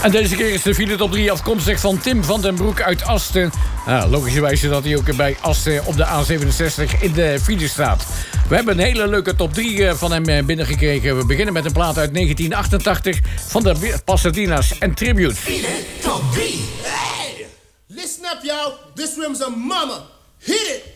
En deze keer is de file top 3 afkomstig van Tim van den Broek uit Asten. Logischerwijs dat hij ook bij Asten op de A67 in de file staat. We hebben een hele leuke top 3 van hem binnengekregen. We beginnen met een plaat uit 1988 van de Pasadena's en Tribute. File top 3. Hey! Listen up, y'all. This room's a mama. Hit it!